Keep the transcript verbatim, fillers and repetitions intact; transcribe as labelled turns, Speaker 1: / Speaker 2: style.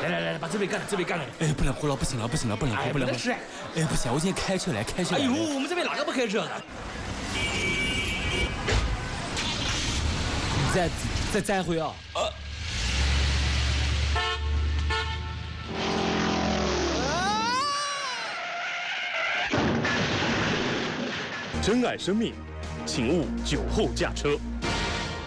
Speaker 1: 来来来，把这杯干了，这杯干了。
Speaker 2: 哎，不能喝了，不行了，不行了，不能喝，不能喝。哎，不行，我今天开车来，开车来。
Speaker 1: 哎呦，我们这边哪个不开车？
Speaker 2: 再再再会啊！呃。
Speaker 3: 珍爱生命，请勿酒后驾车。